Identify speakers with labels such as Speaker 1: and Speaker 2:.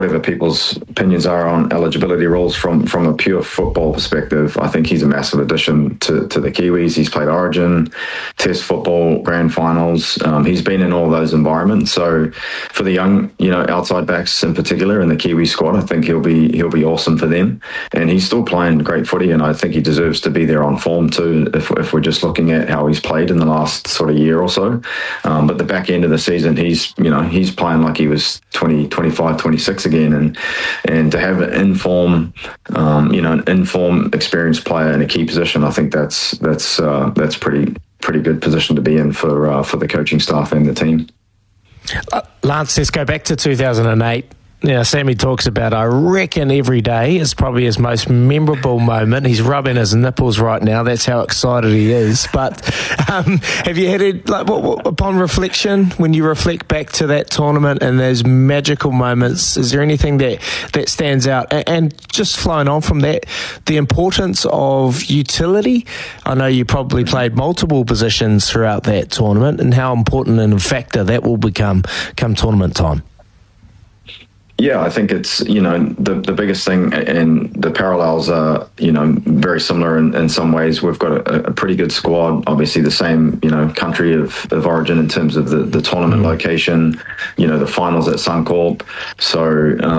Speaker 1: whatever people's opinions are on eligibility rules, from a pure football perspective, I think he's a massive addition to the Kiwis. He's played Origin, Test football, grand finals. He's been in all those environments. So for the young, outside backs in particular in the Kiwi squad, I think he'll be awesome for them. And he's still playing great footy, and I think he deserves to be there on form too, if we're just looking at how he's played in the last sort of year or so. But the back end of the season, he's playing like he was 20, 25, 26 again, and to have an in-form experienced player in a key position, I think that's pretty good position to be in for the coaching staff and the team.
Speaker 2: Lance, let's go back to 2008. Sammy talks about, I reckon every day is probably his most memorable moment. He's rubbing his nipples right now. That's how excited he is. But have you had it, upon reflection, when you reflect back to that tournament and those magical moments, is there anything that stands out? And just flowing on from that, the importance of utility. I know you probably played multiple positions throughout that tournament, and how important and a factor that will become come tournament time.
Speaker 1: Yeah, I think it's, the biggest thing, and the parallels are, very similar in some ways. We've got a pretty good squad, obviously the same, country of origin in terms of the tournament location, the finals at Suncorp. So,